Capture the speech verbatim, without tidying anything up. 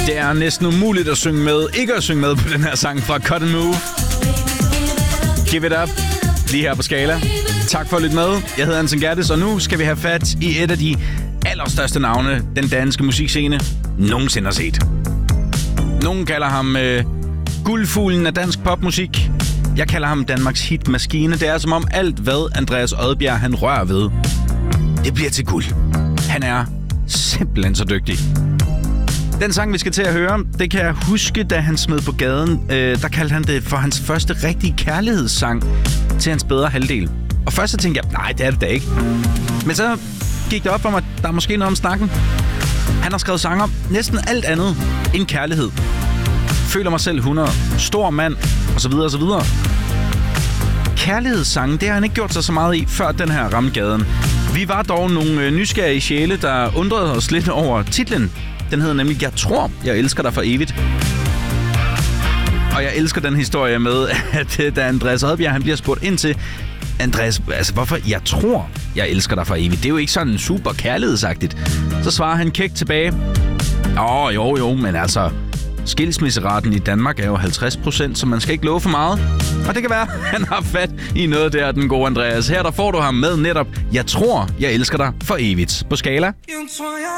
Det er næsten umuligt at synge med, ikke at synge med på den her sang fra Cut and Move. Give it up, lige her på Skala. Tak for at lytte med. Jeg hedder Anton Gerdes, og nu skal vi have fat i et af de allerstørste navne, den danske musikscene nogensinde har set. Nogen kalder ham øh, guldfuglen af dansk popmusik. Jeg kalder ham Danmarks hitmaskine. Det er som om alt, hvad Andreas Odbjerg han rører ved, det bliver til guld. Han er simpelthen så dygtig. Den sang, vi skal til at høre, det kan jeg huske, da han smed på gaden. Øh, der kaldte han det for hans første rigtige kærlighedssang til hans bedre halvdel. Og først så tænkte jeg, nej, det er det da ikke. Men så gik det op for mig, at der er måske noget om snakken. Han har skrevet sange om næsten alt andet end kærlighed. Føler mig selv hundrede. Stor mand, og så videre, og så videre. Kærlighedssange, det har han ikke gjort sig så meget i, før den her ramte gaden. Vi var dog nogle nysgerrige sjæle, der undrede os lidt over titlen. Den hedder nemlig Jeg tror, jeg elsker dig for evigt. Og jeg elsker den historie med, at da Andreas Odbjerg han bliver spurgt ind til, Andreas, altså hvorfor jeg tror, jeg elsker dig for evigt? Det er jo ikke sådan super kærlighedsagtigt. Så svarer han kægt tilbage. Åh, jo, jo, men altså, skilsmisseraten i Danmark er jo halvtreds procent, så man skal ikke love for meget. Og det kan være, at han har fat i noget der, den gode Andreas. Her der får du ham med netop Jeg tror, jeg elsker dig for evigt på Skala.